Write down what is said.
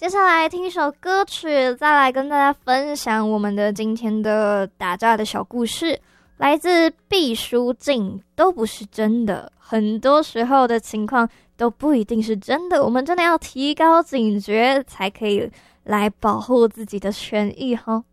接下来听一首歌曲，再来跟大家分享我们的今天的打架的小故事，来自毕书尽。都不是真的，很多时候的情况都不一定是真的，我们真的要提高警觉，才可以来保护自己的权益哈。